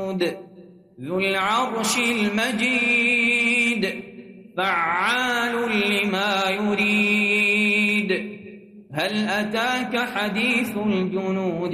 الودود ذو العرش المجيد فعال لما يريد هل أتاك حديث الجنود